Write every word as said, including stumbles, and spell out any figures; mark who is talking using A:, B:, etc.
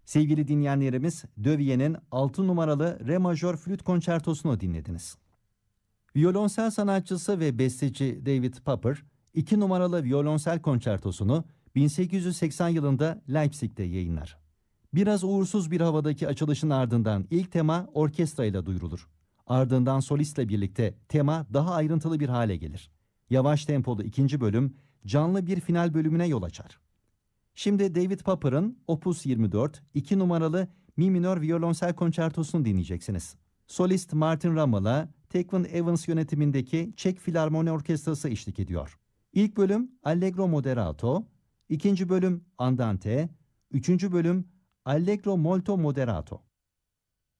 A: Sevgili dinleyenlerimiz, Dövye'nin altı numaralı Re majör flüt konçertosunu dinlediniz. Violonsel sanatçısı ve besteci David Popper, iki numaralı violonsel konçertosunu bin sekiz yüz seksen yılında Leipzig'te yayınlar. Biraz uğursuz bir havadaki açılışın ardından ilk tema orkestra ile duyurulur. Ardından solistle birlikte tema daha ayrıntılı bir hale gelir. Yavaş tempolu ikinci bölüm canlı bir final bölümüne yol açar. Şimdi David Popper'ın Opus yirmi dört iki numaralı Mi minör violonsel konçertosunu dinleyeceksiniz. Solist Martin Rammel'a Tekvin Evans yönetimindeki Çek Filarmoni Orkestrası eşlik ediyor. İlk bölüm Allegro Moderato, ikinci bölüm Andante, üçüncü bölüm Allegro Molto Moderato.